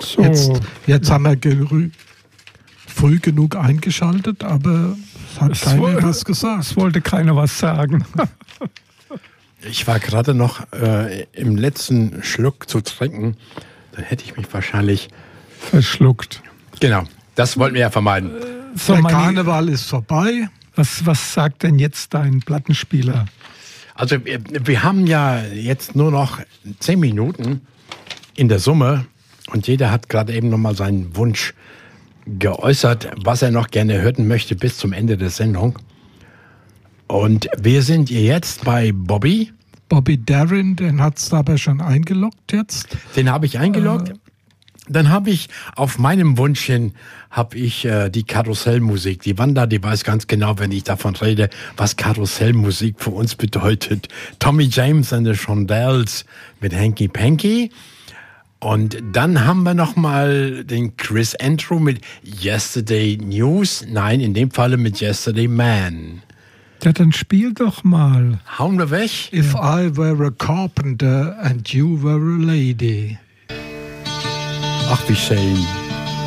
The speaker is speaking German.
So. Jetzt haben wir früh genug eingeschaltet, aber es hat keiner was gesagt. Es wollte keiner was sagen. Ich war gerade noch im letzten Schluck zu trinken. Dann hätte ich mich wahrscheinlich verschluckt. Genau, das wollten wir ja vermeiden. Der Karneval ist vorbei. Was sagt denn jetzt dein Plattenspieler? Also wir haben ja jetzt nur noch 10 Minuten in der Summe und jeder hat gerade eben nochmal seinen Wunsch geäußert, was er noch gerne hören möchte bis zum Ende der Sendung. Und wir sind jetzt bei Bobby. Bobby Darin, den hat es aber schon eingeloggt jetzt. Den habe ich eingeloggt. Dann habe ich auf meinem Wunsch hin die Karussellmusik. Die Wanda, die weiß ganz genau, wenn ich davon rede, was Karussellmusik für uns bedeutet. Tommy James and the Shondells mit Hanky Panky. Und dann haben wir nochmal den Chris Andrew mit Yesterday News. Nein, in dem Falle mit Yesterday Man. Ja, dann spiel doch mal. Hauen wir weg. If I were a carpenter and you were a lady. Ach, wie schön.